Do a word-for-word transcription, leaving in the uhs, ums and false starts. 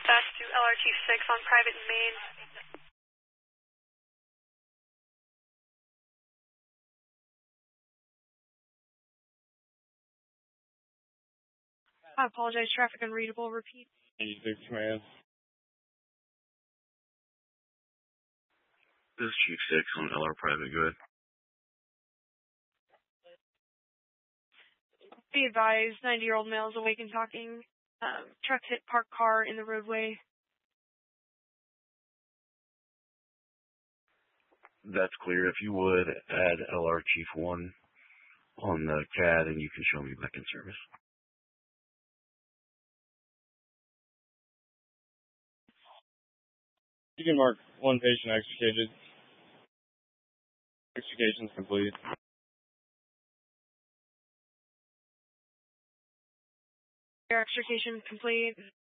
Dispatch to L R T six on private main. I apologize, traffic unreadable, repeat. eighty-six command. This is Chief six on L R private, go ahead. Be advised, ninety-year-old male is awake and talking. Um, truck hit parked car in the roadway. That's clear. If you would, add L R Chief one on the C A D and you can show me back in service. You can mark one patient extricated. Extrication's complete. Your extrication complete.